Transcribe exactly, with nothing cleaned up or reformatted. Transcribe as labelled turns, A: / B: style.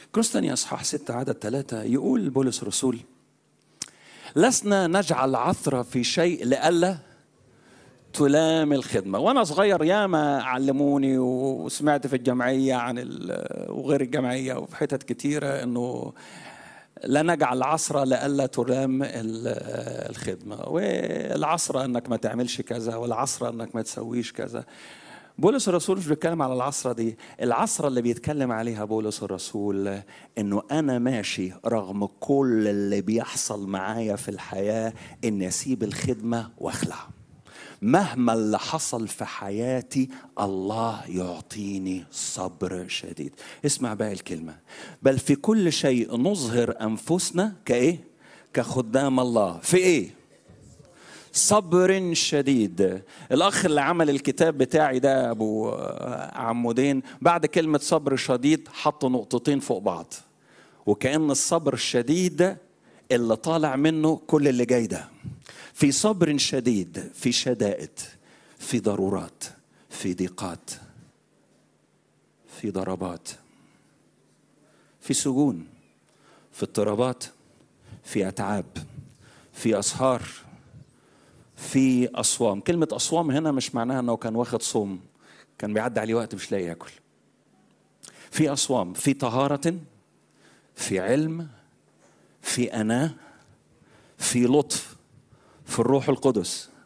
A: كورنثوس الثانية اصحاح ستة عدد ثلاثة يقول بولس الرسول: لسنا نجعل عثرة في شيء لئلا تلام الخدمة. وأنا صغير ياما علموني وسمعت في الجمعية عن وغير الجمعية وفي حتت كتيرة إنه لا نجعل عصرة لئلا تلام الخدمة، والعصرة إنك ما تعملش كذا، والعصرة إنك ما تسويش كذا. بولس الرسول مش بيتكلم على العصرة دي. العصرة اللي بيتكلم عليها بولس الرسول إنه أنا ماشي رغم كل اللي بيحصل معايا في الحياة إني أسيب الخدمة وأخلع. مهما اللي حصل في حياتي الله يعطيني صبر شديد. اسمع بقى الكلمة: بل في كل شيء نظهر أنفسنا كإيه؟ كخدام الله. في إيه؟ صبر شديد. الأخ اللي عمل الكتاب بتاعي ده أبو عمودين، بعد كلمة صبر شديد حط نقطتين فوق بعض، وكأن الصبر الشديد اللي طالع منه كل اللي جاي ده. في صبر شديد، في شدائد، في ضرورات، في ضيقات، في ضربات، في سجون، في اضطرابات، في أتعاب، في أسهار، في أصوام. كلمة أصوام هنا مش معناها أنه كان واخد صوم، كان بيعدي عليه وقت مش لاقي يأكل. في أصوام، في طهارة، في علم، في أناة، في لطف، في الروح القدس،